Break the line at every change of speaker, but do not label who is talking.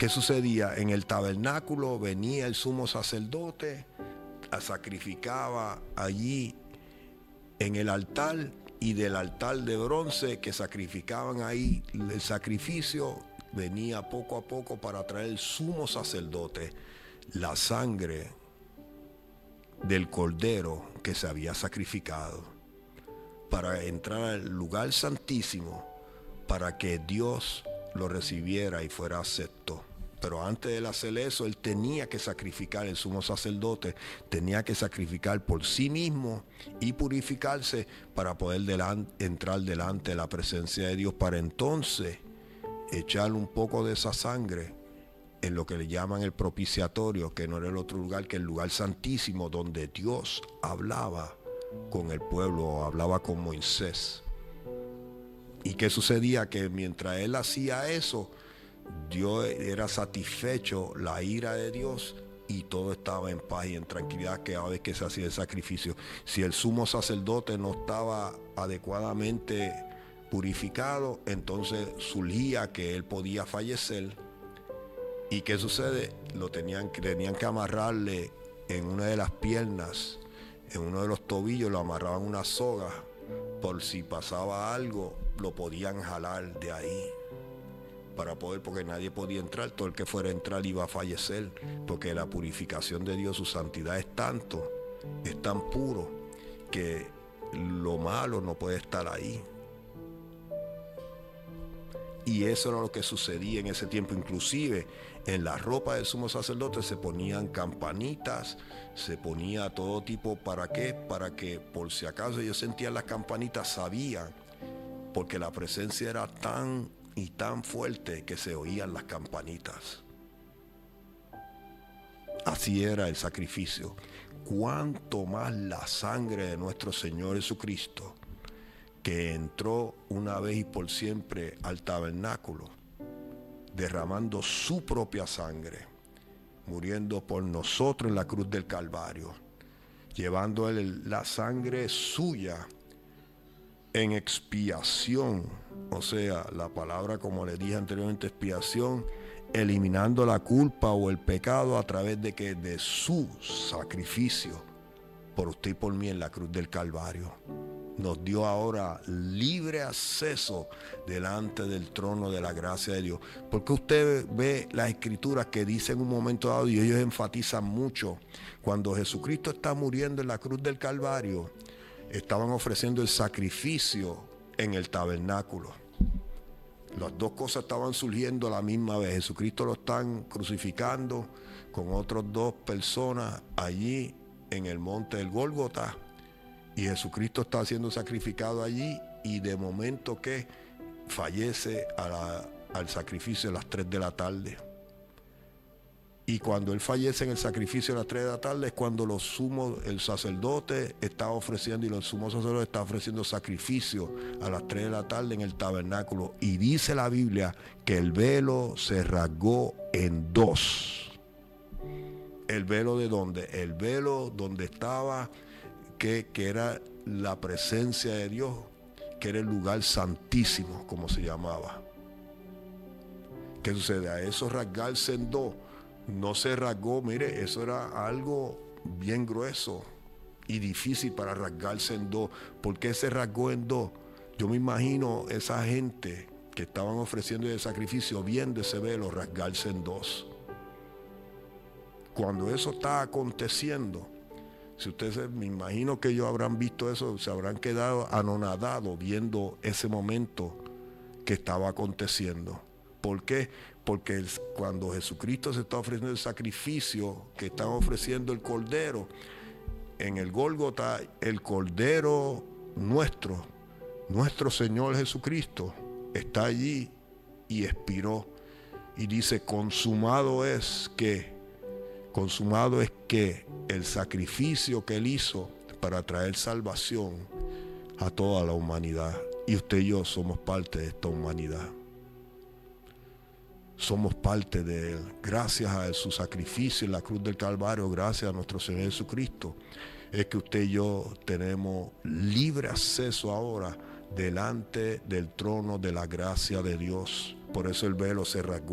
¿qué sucedía? En el tabernáculo venía el sumo sacerdote, sacrificaba allí en el altar, y del altar de bronce que sacrificaban ahí el sacrificio, venía poco a poco para traer el sumo sacerdote la sangre del cordero que se había sacrificado, para entrar al lugar santísimo, para que Dios lo recibiera y fuera acepto. Pero antes de él hacer eso, él tenía que sacrificar, el sumo sacerdote tenía que sacrificar por sí mismo y purificarse para poder entrar delante de la presencia de Dios, para entonces echar un poco de esa sangre en lo que le llaman el propiciatorio, que no era el otro lugar que el lugar santísimo, donde Dios hablaba con el pueblo, hablaba con Moisés. ¿Y qué sucedía? Que mientras él hacía eso, Dios era satisfecho, la ira de Dios, y todo estaba en paz y en tranquilidad cada vez que se hacía el sacrificio. Si el sumo sacerdote no estaba adecuadamente purificado, entonces surgía que él podía fallecer. ¿Y qué sucede? Tenían que amarrarle en una de las piernas, en uno de los tobillos, lo amarraban una soga, por si pasaba algo, lo podían jalar de ahí. Para poder, porque nadie podía entrar, todo el que fuera a entrar iba a fallecer, porque la purificación de Dios, su santidad es tan puro, que lo malo no puede estar ahí. Y eso era lo que sucedía en ese tiempo. Inclusive en la ropa del sumo sacerdote se ponían campanitas, se ponía todo tipo. ¿Para qué? Para que por si acaso ellos sentían las campanitas, sabían, porque la presencia era tan y tan fuerte que se oían las campanitas. Así era el sacrificio. Cuanto más la sangre de nuestro Señor Jesucristo, que entró una vez y por siempre al tabernáculo, derramando su propia sangre, muriendo por nosotros en la cruz del Calvario, llevando la sangre suya en expiación, o sea, la palabra, como le dije anteriormente, expiación, eliminando la culpa o el pecado a través de su sacrificio por usted y por mí en la cruz del Calvario. Nos dio ahora libre acceso delante del trono de la gracia de Dios. Porque usted ve las escrituras que dicen en un momento dado, y ellos enfatizan mucho, cuando Jesucristo está muriendo en la cruz del Calvario, estaban ofreciendo el sacrificio en el tabernáculo. Las dos cosas estaban surgiendo a la misma vez. Jesucristo lo están crucificando con otras dos personas allí en el monte del Gólgota. Y Jesucristo está siendo sacrificado allí, y de momento que fallece al sacrificio a las 3 de la tarde. Y cuando él fallece en el sacrificio a las 3 de la tarde es cuando el sacerdote está ofreciendo, y los sumos sacerdotes está ofreciendo sacrificio a las 3 de la tarde en el tabernáculo. Y dice la Biblia que el velo se rasgó en dos. ¿El velo de dónde? El velo donde estaba, que era la presencia de Dios, que era el lugar santísimo, como se llamaba. ¿Qué sucede? A eso rasgarse en dos, no se rasgó, mire, eso era algo bien grueso y difícil para rasgarse en dos. ¿Por qué se rasgó en dos? Yo me imagino esa gente que estaban ofreciendo el sacrificio viendo ese velo rasgarse en dos. Cuando eso está aconteciendo, si ustedes, me imagino que ellos habrán visto eso, se habrán quedado anonadados viendo ese momento que estaba aconteciendo. ¿Por qué? Porque cuando Jesucristo se está ofreciendo el sacrificio, que están ofreciendo el Cordero, en el Gólgota, el Cordero nuestro Señor Jesucristo, está allí y expiró. Y dice, consumado es que el sacrificio que él hizo para traer salvación a toda la humanidad. Y usted y yo somos parte de esta humanidad. Somos parte de él. Gracias a su sacrificio en la cruz del Calvario, gracias a nuestro Señor Jesucristo, es que usted y yo tenemos libre acceso ahora delante del trono de la gracia de Dios. Por eso el velo se rasgó.